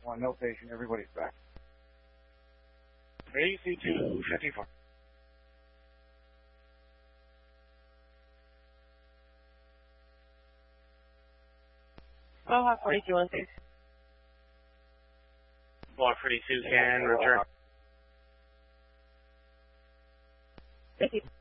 1, no patient, everybody's back. AC2, 54. Block 42 on 6. Block 42 can return. Thank you.